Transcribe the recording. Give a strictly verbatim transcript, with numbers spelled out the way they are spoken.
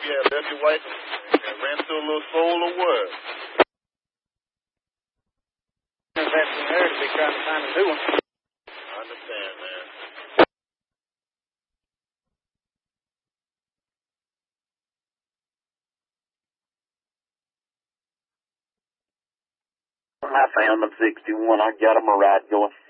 Yeah, left your wife and ran to a little soul of what? That's in there to be trying to find a new one. I understand, man. I found them sixty-one. I got them a ride going.